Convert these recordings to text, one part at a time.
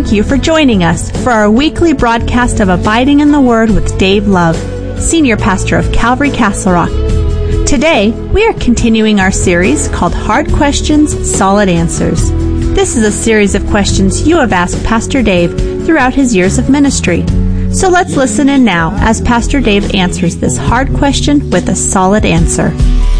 thank you for joining us for our weekly broadcast of Abiding in the Word with Dave Love, Senior Pastor of Calvary Castle Rock. Today, we are continuing our series called Hard Questions, Solid Answers. This is a series of questions you have asked Pastor Dave throughout his years of ministry. So let's listen in now as Pastor Dave answers this hard question with a solid answer.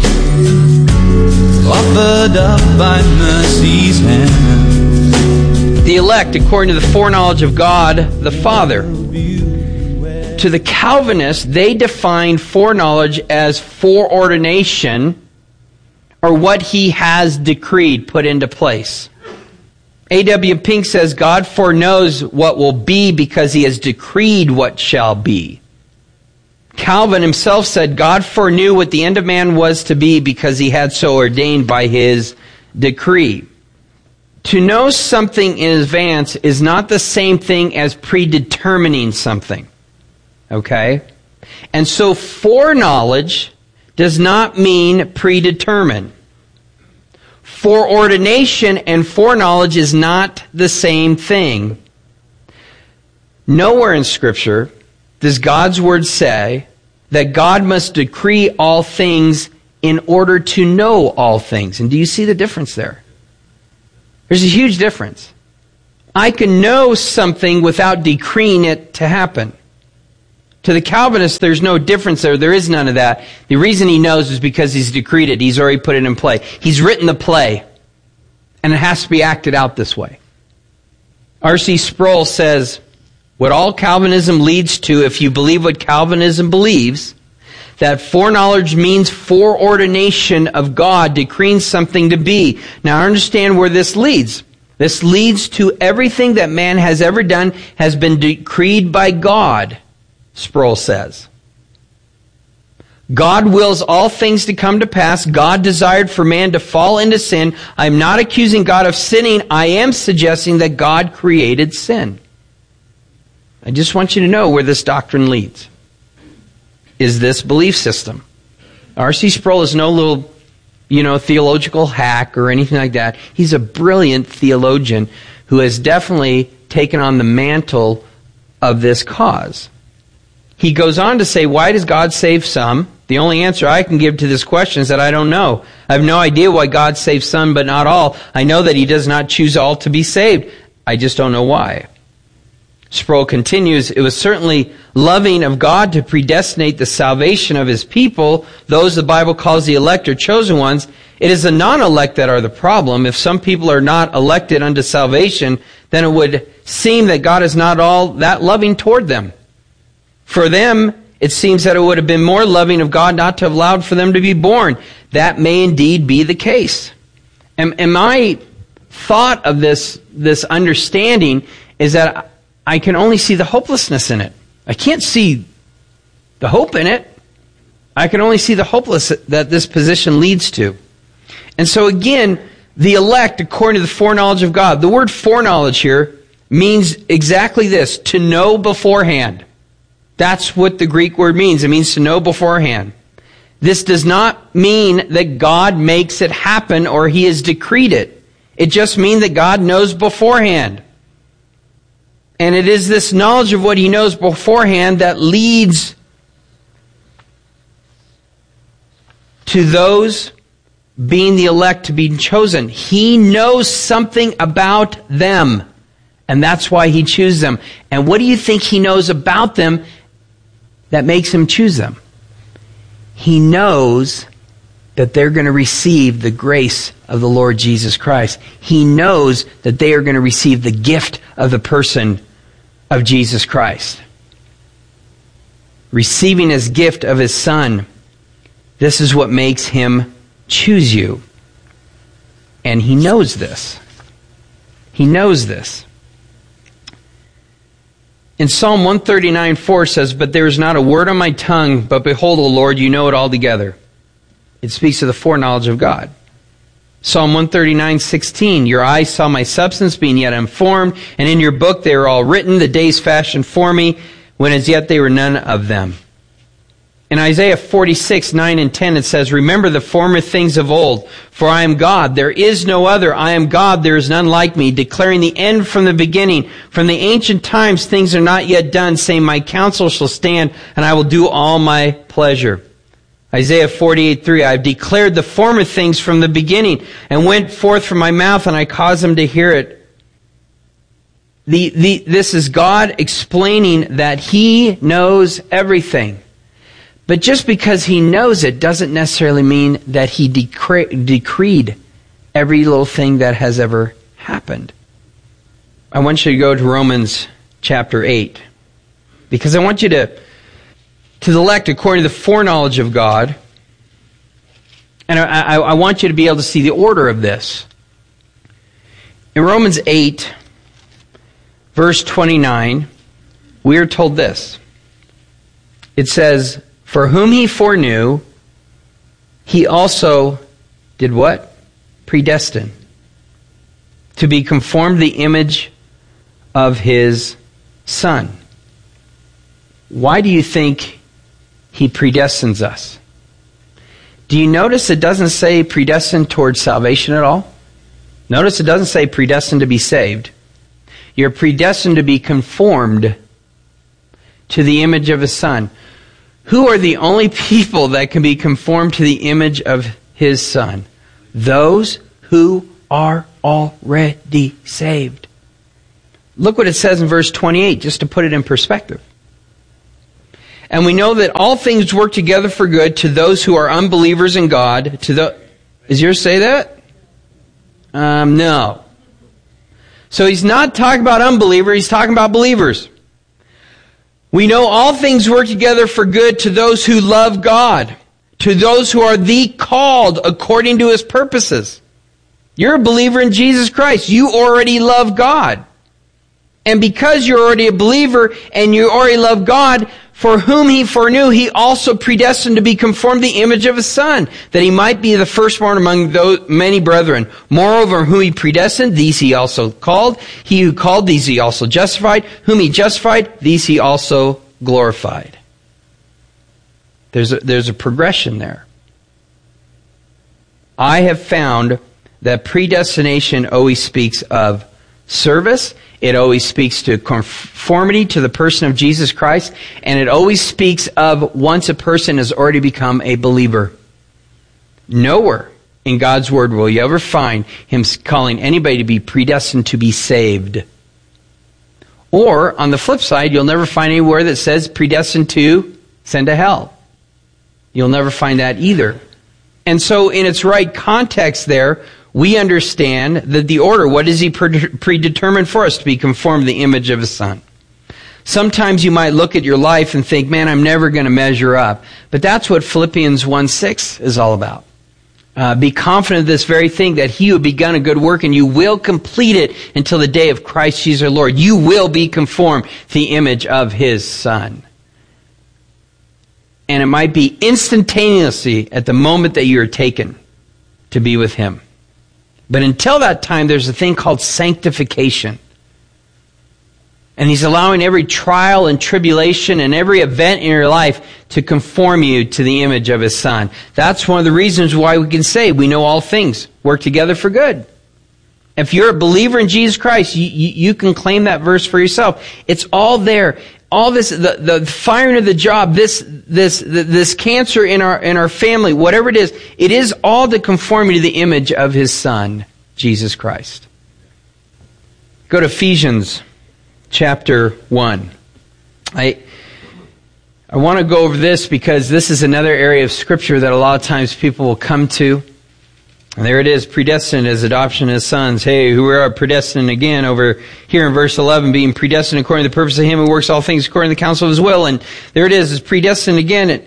Offered up by mercy's hand. The elect, according to the foreknowledge of God the Father. To the Calvinists, they define foreknowledge as foreordination, or what He has decreed, put into place. A.W. Pink says God foreknows what will be because He has decreed what shall be. Calvin himself said God foreknew what the end of man was to be because He had so ordained by His decree. To know something in advance is not the same thing as predetermining something. Okay? And so foreknowledge does not mean predetermine. Foreordination and foreknowledge is not the same thing. Nowhere in Scripture does God's Word say that God must decree all things in order to know all things. And do you see the difference there? There's a huge difference. I can know something without decreeing it to happen. To the Calvinists, there's no difference there. There is none of that. The reason he knows is because he's decreed it. He's already put it in play. He's written the play. And it has to be acted out this way. R.C. Sproul says, what all Calvinism leads to, if you believe what Calvinism believes, that foreknowledge means foreordination of God decreeing something to be. Now understand where this leads. This leads to everything that man has ever done has been decreed by God, Sproul says. God wills all things to come to pass. God desired for man to fall into sin. I'm not accusing God of sinning. I am suggesting that God created sin. I just want you to know where this doctrine leads. Is this belief system. R.C. Sproul is no little, theological hack or anything like that. He's a brilliant theologian who has definitely taken on the mantle of this cause. He goes on to say, why does God save some? The only answer I can give to this question is that I don't know. I have no idea why God saves some but not all. I know that He does not choose all to be saved. I just don't know why. Sproul continues, it was certainly loving of God to predestinate the salvation of His people, those the Bible calls the elect or chosen ones. It is the non-elect that are the problem. If some people are not elected unto salvation, then it would seem that God is not all that loving toward them. For them, it seems that it would have been more loving of God not to have allowed for them to be born. That may indeed be the case. And my thought of this understanding is that I can only see the hopelessness in it. I can't see the hope in it. I can only see the hopelessness that this position leads to. And so again, the elect, according to the foreknowledge of God. The word foreknowledge here means exactly this, to know beforehand. That's what the Greek word means. It means to know beforehand. This does not mean that God makes it happen or He has decreed it. It just means that God knows beforehand. And it is this knowledge of what He knows beforehand that leads to those being the elect to be chosen. He knows something about them. And that's why He chooses them. And what do you think He knows about them that makes Him choose them? He knows that they're going to receive the grace of the Lord Jesus Christ. He knows that they are going to receive the gift of the person of Jesus Christ. Receiving His gift of His Son, this is what makes Him choose you. And He knows this. He knows this. In Psalm 139:4 says, but there is not a word on my tongue, but behold, O Lord, you know it altogether. It speaks of the foreknowledge of God. Psalm 139:16, your eyes saw my substance being yet unformed, and in your book they are all written, the days fashioned for me, when as yet they were none of them. In Isaiah 46, 9 and 10, it says, "Remember the former things of old, for I am God, there is no other. I am God, there is none like me, declaring the end from the beginning. From the ancient times things are not yet done, saying, my counsel shall stand, and I will do all my pleasure." Isaiah 48, 3, "I have declared the former things from the beginning, and went forth from my mouth, and I caused them to hear it." This is God explaining that He knows everything. But just because He knows it doesn't necessarily mean that He decreed every little thing that has ever happened. I want you to go to Romans chapter 8. Because I want you to elect according to the foreknowledge of God. And I want you to be able to see the order of this. In Romans 8, verse 29, we are told this. It says, "For whom He foreknew, He also did what? Predestined. To be conformed to the image of His Son." Why do you think He predestines us? Do you notice it doesn't say predestined towards salvation at all? Notice it doesn't say predestined to be saved. You're predestined to be conformed to the image of His Son. Who are the only people that can be conformed to the image of His Son? Those who are already saved. Look what it says in verse 28, just to put it in perspective. "And we know that all things work together for good to those who are unbelievers in God." Does yours say that? No. So he's not talking about unbelievers, he's talking about believers. "We know all things work together for good to those who love God, to those who are the called according to His purposes." You're a believer in Jesus Christ. You already love God. And because you're already a believer and you already love God, for whom He foreknew, He also predestined to be conformed to the image of His Son, that He might be the firstborn among those many brethren. Moreover, whom He predestined, these He also called. He who called, these He also justified. Whom He justified, these He also glorified. There's a progression there. I have found that predestination always speaks of service. It always speaks to conformity to the person of Jesus Christ. And it always speaks of once a person has already become a believer. Nowhere in God's Word will you ever find Him calling anybody to be predestined to be saved. Or, on the flip side, you'll never find anywhere that says predestined to send to hell. You'll never find that either. And so, in its right context there, we understand that the order, what is He predetermined for us? To be conformed to the image of His Son. Sometimes you might look at your life and think, man, I'm never going to measure up. But that's what Philippians 1:6 is all about. Be confident of this very thing, that He who has begun a good work and you will complete it until the day of Christ Jesus our Lord. You will be conformed to the image of His Son. And it might be instantaneously at the moment that you are taken to be with Him. But until that time, there's a thing called sanctification. And He's allowing every trial and tribulation and every event in your life to conform you to the image of His Son. That's one of the reasons why we can say we know all things work together for good. If you're a believer in Jesus Christ, you can claim that verse for yourself. It's all there. All this, the firing of the job, this cancer in our family, whatever it is all to conform you to the image of His Son, Jesus Christ. Go to Ephesians chapter 1. I want to go over this because this is another area of Scripture that a lot of times people will come to. And there it is, predestined as adoption as sons. Hey, who are predestined again over here in verse 11, being predestined according to the purpose of Him who works all things according to the counsel of His will. And there it is, it's predestined again.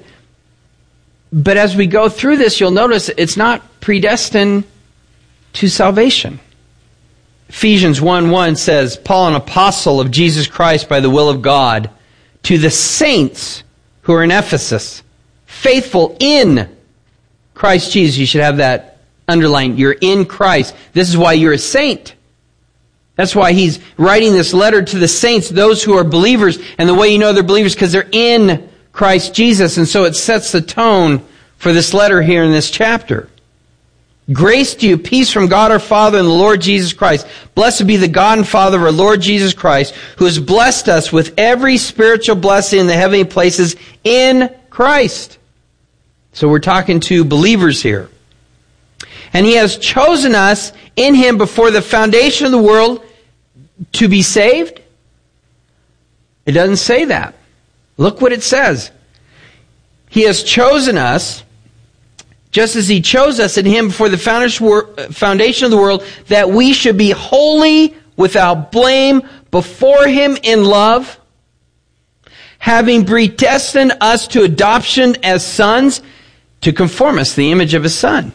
But as we go through this, you'll notice it's not predestined to salvation. Ephesians 1:1 says, Paul, an apostle of Jesus Christ by the will of God, to the saints who are in Ephesus, faithful in Christ Jesus. You should have that underlined. You're in Christ. This is why you're a saint. That's why he's writing this letter to the saints, those who are believers. And the way you know they're believers, because they're in Christ. Christ Jesus. And so it sets the tone for this letter here in this chapter. Grace to you, peace from God our Father and the Lord Jesus Christ. Blessed be the God and Father of our Lord Jesus Christ, who has blessed us with every spiritual blessing in the heavenly places in Christ. So we're talking to believers here. And He has chosen us in Him before the foundation of the world to be saved? It doesn't say that. Look what it says. He has chosen us, just as He chose us in Him before the foundation of the world, that we should be holy without blame before Him in love, having predestined us to adoption as sons, to conform us to the image of His Son.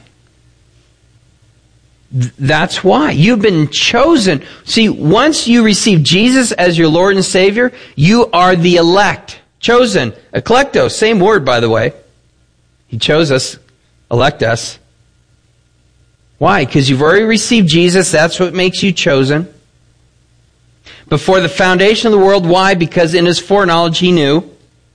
That's why. You've been chosen. See, once you receive Jesus as your Lord and Savior, you are the elect. Chosen. Eklektos, same word, by the way. He chose us, elect us. Why? Because you've already received Jesus. That's what makes you chosen. Before the foundation of the world. Why? Because in His foreknowledge He knew.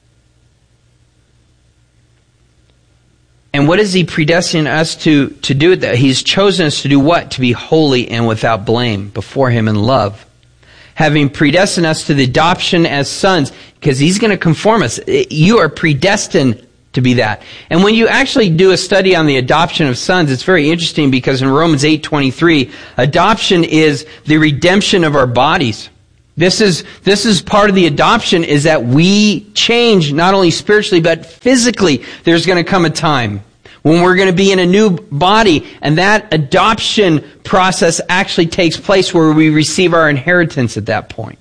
And what is He predestined us to do? That He's chosen us to do what? To be holy and without blame before Him in love. Having predestined us to the adoption as sons, because He's going to conform us. You are predestined to be that. And when you actually do a study on the adoption of sons, it's very interesting because in Romans 8:23, adoption is the redemption of our bodies. This is part of the adoption, is that we change not only spiritually but physically. There's going to come a time when we're going to be in a new body, and that adoption process actually takes place where we receive our inheritance at that point.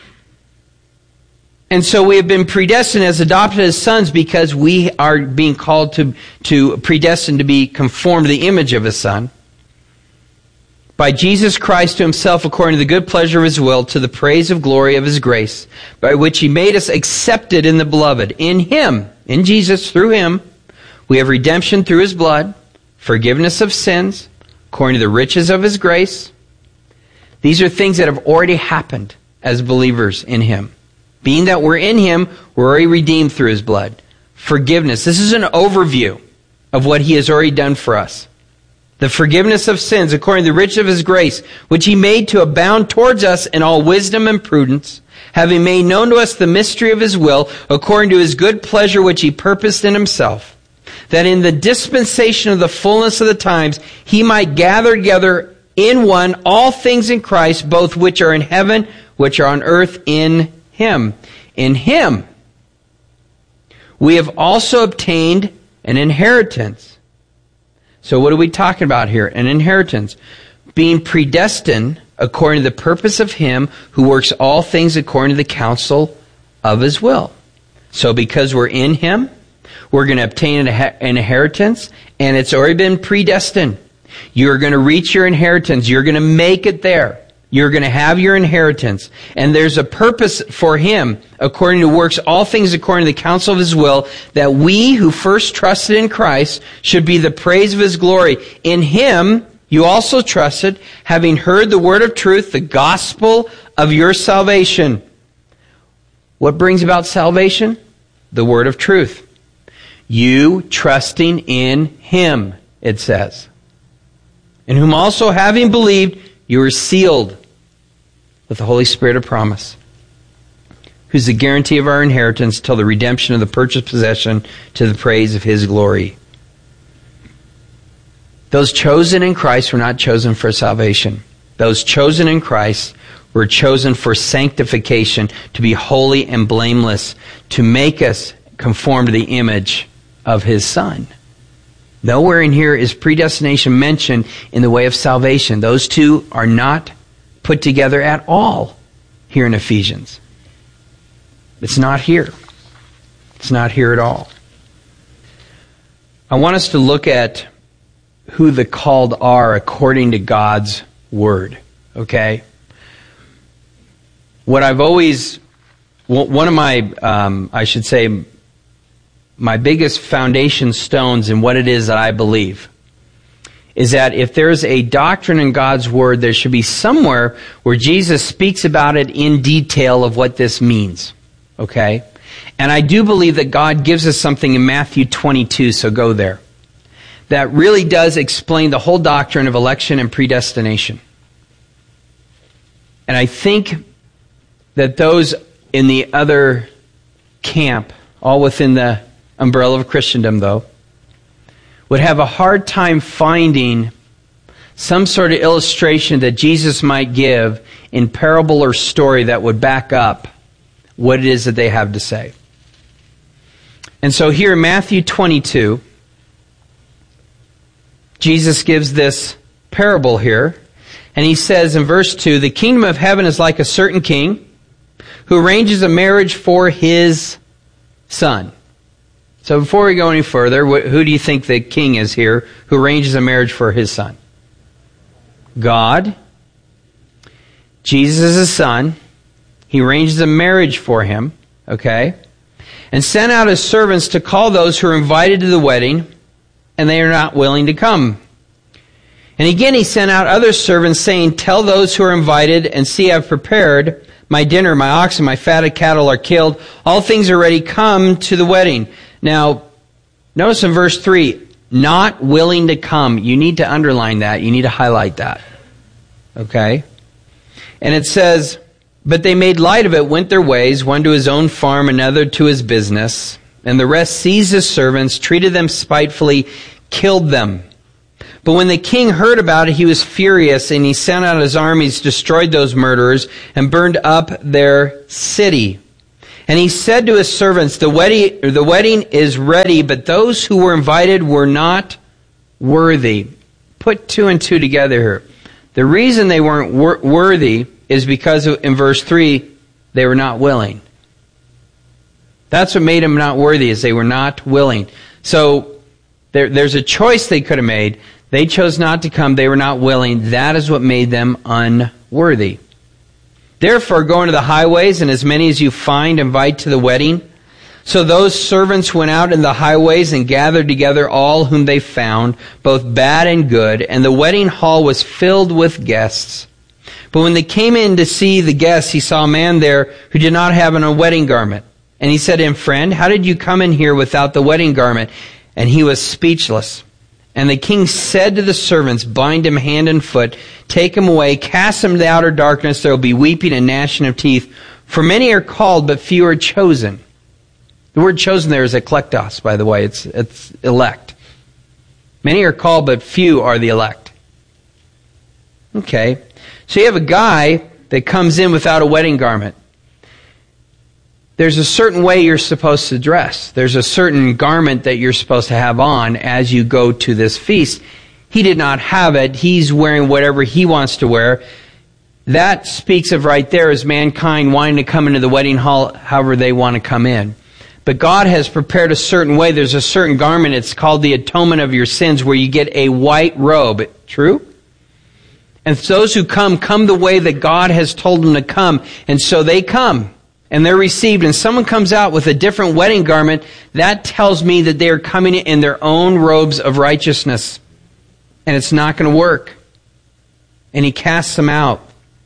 And so we have been predestined as adopted as sons because we are being called to predestined to be conformed to the image of His Son. By Jesus Christ to Himself, according to the good pleasure of His will, to the praise of glory of His grace, by which He made us accepted in the Beloved. In Him, in Jesus, through Him, we have redemption through His blood, forgiveness of sins, according to the riches of His grace. These are things that have already happened as believers in Him. Being that we're in Him, we're already redeemed through His blood. Forgiveness. This is an overview of what He has already done for us. The forgiveness of sins according to the riches of His grace, which He made to abound towards us in all wisdom and prudence, having made known to us the mystery of His will, according to His good pleasure which He purposed in Himself, that in the dispensation of the fullness of the times He might gather together in one all things in Christ, both which are in heaven, which are on earth in Him. In Him we have also obtained an inheritance. So what are we talking about here? An inheritance. Being predestined according to the purpose of Him who works all things according to the counsel of His will. So because we're in Him, we're going to obtain an inheritance, and it's already been predestined. You're going to reach your inheritance. You're going to make it there. You're going to have your inheritance. And there's a purpose for Him, according to works all things according to the counsel of His will, that we who first trusted in Christ should be the praise of His glory. In Him you also trusted, having heard the word of truth, the gospel of your salvation. What brings about salvation? The word of truth. You trusting in Him, it says. In whom also having believed, you are sealed with the Holy Spirit of promise, who's the guarantee of our inheritance till the redemption of the purchased possession to the praise of His glory. Those chosen in Christ were not chosen for salvation. Those chosen in Christ were chosen for sanctification, to be holy and blameless, to make us conform to the image of His Son. Nowhere in here is predestination mentioned in the way of salvation. Those two are not put together at all here in Ephesians. It's not here. It's not here at all. I want us to look at who the called are according to God's Word. Okay? What I've always... One of my, my biggest foundation stones in what it is that I believe is that if there's a doctrine in God's Word, there should be somewhere where Jesus speaks about it in detail of what this means. Okay? And I do believe that God gives us something in Matthew 22, so go there, that really does explain the whole doctrine of election and predestination. And I think that those in the other camp, all within the umbrella of Christendom though, would have a hard time finding some sort of illustration that Jesus might give in parable or story that would back up what it is that they have to say. And so here in Matthew 22, Jesus gives this parable here, and he says in verse 2, "The kingdom of heaven is like a certain king who arranges a marriage for his son." So before we go any further, who do you think the king is here who arranges a marriage for his son? God. Jesus is his son. He arranges a marriage for him, okay? And sent out his servants to call those who are invited to the wedding, and they are not willing to come. And again he sent out other servants, saying, "Tell those who are invited, and see, I have prepared my dinner, my oxen, my fatted cattle are killed. All things are ready, come to the wedding." Now, notice in verse 3, not willing to come. You need to underline that. You need to highlight that. Okay? And it says, "But they made light of it, went their ways, one to his own farm, another to his business. And the rest seized his servants, treated them spitefully, killed them. But when the king heard about it, he was furious, and he sent out his armies, destroyed those murderers, and burned up their city. And he said to his servants, the wedding is ready, but those who were invited were not worthy." Put two and two together here. The reason they weren't worthy is because in verse 3, they were not willing. That's what made them not worthy, is they were not willing. So there's a choice they could have made. They chose not to come. They were not willing. That is what made them unworthy. "Therefore, go into the highways, and as many as you find, invite to the wedding." So those servants went out in the highways and gathered together all whom they found, both bad and good, and the wedding hall was filled with guests. But when they came in to see the guests, he saw a man there who did not have on a wedding garment. And he said to him, "Friend, how did you come in here without the wedding garment?" And he was speechless. And the king said to the servants, "Bind him hand and foot, take him away, cast him to the outer darkness. There will be weeping and gnashing of teeth. For many are called, but few are chosen." The word chosen there is eklektos, by the way. It's elect. Many are called, but few are the elect. Okay. So you have a guy that comes in without a wedding garment. There's a certain way you're supposed to dress. There's a certain garment that you're supposed to have on as you go to this feast. He did not have it. He's wearing whatever he wants to wear. That speaks of right there is mankind wanting to come into the wedding hall however they want to come in. But God has prepared a certain way. There's a certain garment. It's called the atonement of your sins, where you get a white robe. True? And those who come the way that God has told them to come. And so they come. And they're received, and someone comes out with a different wedding garment, that tells me that they are coming in their own robes of righteousness. And it's not going to work. And he casts them out.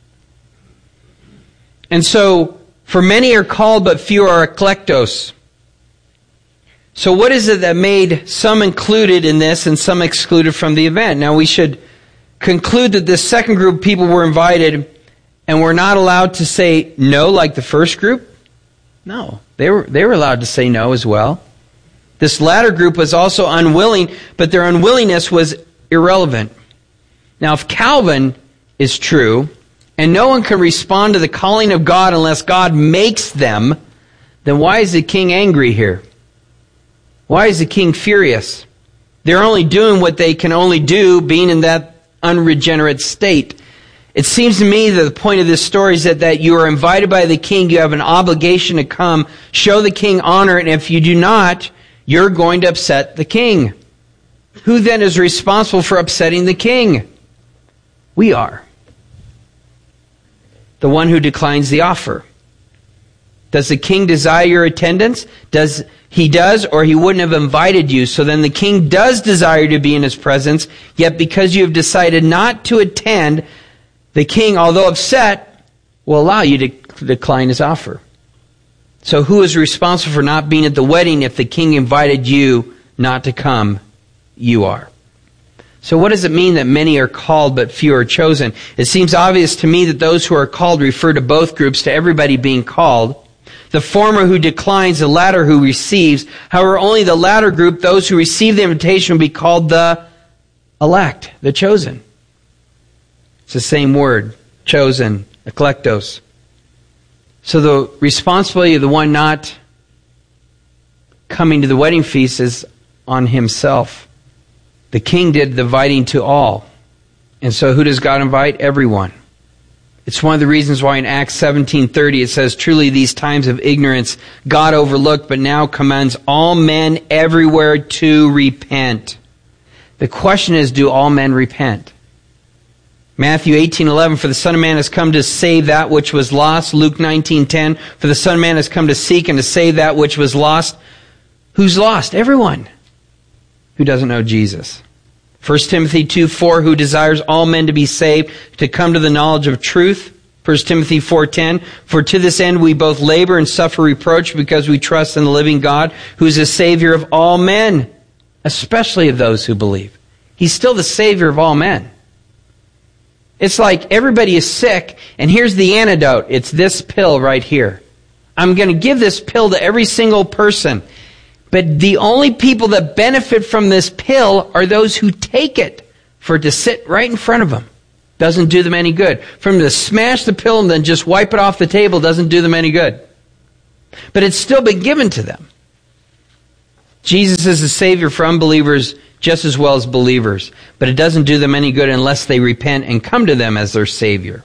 And so, for many are called, but few are eklektos. So what is it that made some included in this and some excluded from the event? Now we should conclude that this second group of people were invited and were not allowed to say no like the first group? No. They were allowed to say no as well. This latter group was also unwilling, but their unwillingness was irrelevant. Now if Calvin is true, and no one can respond to the calling of God unless God makes them, then why is the king angry here? Why is the king furious? They're only doing what they can only do, being in that unregenerate state. It seems to me that the point of this story is that you are invited by the king. You have an obligation to come, show the king honor, and if you do not, you're going to upset the king. Who then is responsible for upsetting the king? We are. The one who declines the offer. Does the king desire your attendance? He does, or he wouldn't have invited you. So then the king does desire to be in his presence, yet because you have decided not to attend, the king, although upset, will allow you to decline his offer. So who is responsible for not being at the wedding if the king invited you not to come? You are. So what does it mean that many are called but few are chosen? It seems obvious to me that those who are called refer to both groups, to everybody being called. The former who declines, the latter who receives. However, only the latter group, those who receive the invitation, will be called the elect, the chosen. It's the same word, chosen, eklektos. So the responsibility of the one not coming to the wedding feast is on himself. The king did the inviting to all. And so who does God invite? Everyone. It's one of the reasons why in Acts 17:30 it says, truly these times of ignorance God overlooked, but now commands all men everywhere to repent. The question is, do all men repent? Matthew 18:11, for the Son of Man has come to save that which was lost. Luke 19:10, for the Son of Man has come to seek and to save that which was lost. Who's lost? Everyone who doesn't know Jesus. 1 Timothy 2:4, who desires all men to be saved, to come to the knowledge of truth. 1 Timothy 4:10, for to this end we both labor and suffer reproach because we trust in the living God, who is the Savior of all men, especially of those who believe. He's still the Savior of all men. It's like everybody is sick, and here's the antidote. It's this pill right here. I'm going to give this pill to every single person. But the only people that benefit from this pill are those who take it, for it to sit right in front of them. Doesn't do them any good. For them to smash the pill and then just wipe it off the table doesn't do them any good. But it's still been given to them. Jesus is the Savior for unbelievers just as well as believers. But it doesn't do them any good unless they repent and come to them as their Savior.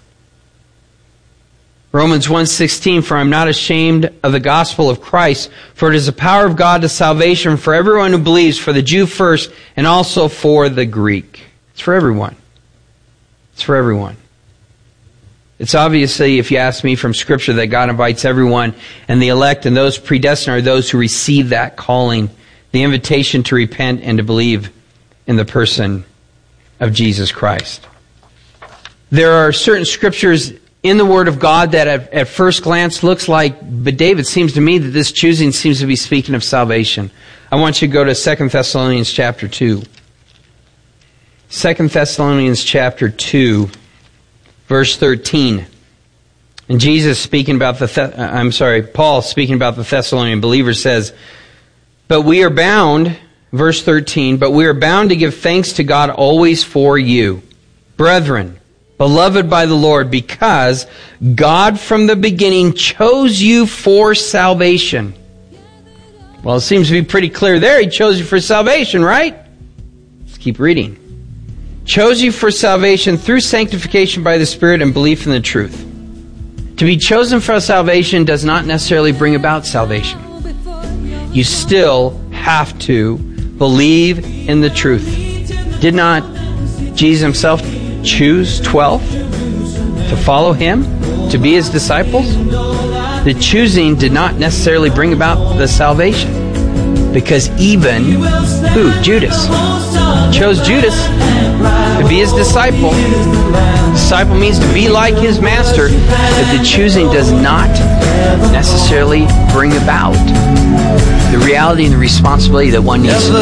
Romans 1:16, for I am not ashamed of the gospel of Christ, for it is the power of God to salvation for everyone who believes, for the Jew first, and also for the Greek. It's for everyone. It's for everyone. It's obviously, if you ask me, from Scripture that God invites everyone, and the elect and those predestined are those who receive that calling, the invitation to repent and to believe in the person of Jesus Christ. There are certain Scriptures in the Word of God that at first glance looks like, but David, seems to me that this choosing seems to be speaking of salvation. I want you to go to 2 Thessalonians chapter 2. 2 Thessalonians chapter 2, verse 13. And Jesus speaking about Paul speaking about the Thessalonian believers says, but we are bound, verse 13, but we are bound to give thanks to God always for you, brethren, beloved by the Lord, because God from the beginning chose you for salvation. Well, it seems to be pretty clear there. He chose you for salvation, right? Let's keep reading. Chose you for salvation through sanctification by the Spirit and belief in the truth. To be chosen for salvation does not necessarily bring about salvation. You still have to believe in the truth. Did not Jesus himself choose 12 to follow him, to be his disciples? The choosing did not necessarily bring about the salvation, because even who? Judas chose Judas to be his disciple. Disciple means to be like his master, but the choosing does not necessarily bring about the reality and the responsibility that one needs to